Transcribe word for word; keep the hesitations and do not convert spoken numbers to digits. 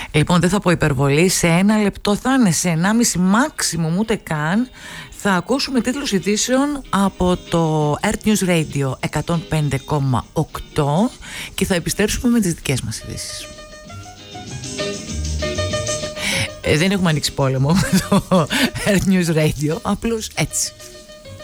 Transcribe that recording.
Λοιπόν, δεν θα πω υπερβολή, σε ένα λεπτό θα είναι, σε ενάμιση maximum ούτε καν, θα ακούσουμε τίτλους ειδήσεων από το Earth News Radio εκατόν πέντε κόμμα οκτώ και θα επιστρέψουμε με τις δικές μας ειδήσεις. Ε, δεν έχουμε ανοίξει πόλεμο με το Earth News Radio, απλώς έτσι.